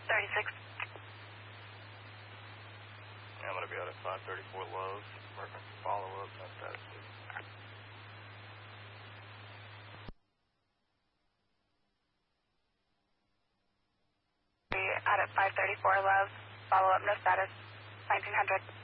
36. Yeah, I'm going to be out at 534 Lowe's. Working follow-up, no status. Out at 534 Love. Follow up, no status. 1900.